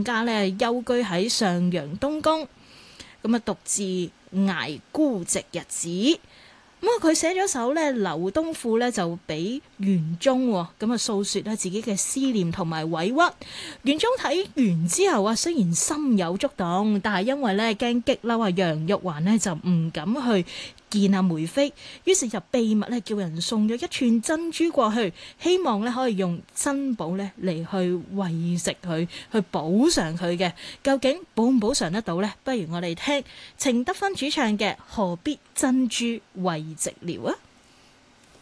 更加咧幽居喺上陽東宮，咁啊獨自捱孤寂日子。咁啊，佢寫咗首咧《劉東賦》咧，就俾玄宗咁啊訴說咧自己嘅思念同埋委屈。玄宗睇完之後啊，雖然心有觸動，但係因為咧驚激嬲啊楊玉環咧，就唔敢去見阿梅妃，於是就秘密咧叫人送咗一串珍珠過去，希望咧可以用珍寶咧嚟去餵食佢，去補償佢嘅。究竟補唔補償得到呢？不如我哋聽程德芬主唱嘅《何必珍珠慰寂寥》啊！